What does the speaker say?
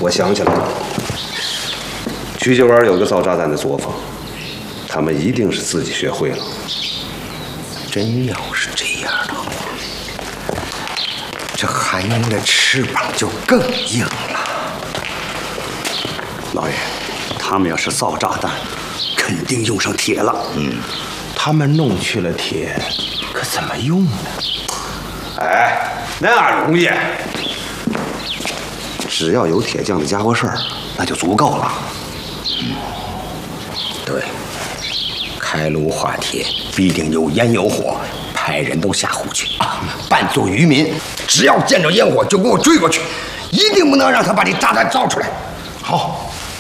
我想起来了，曲家湾有个造炸弹的作坊，他们一定是自己学会了。 真要是这样的话，这韩英的翅膀就更硬了。 老爷，他们要是造炸弹，肯定用上铁了。 他们弄去了铁，可怎么用呢？ 哎，那容易，只要有铁匠的家伙事儿，那就足够了。 对，开炉化铁必定有烟有火，派人都下湖去扮作渔民，只要见着烟火就给我追过去，一定不能让他把这炸弹造出来。 好，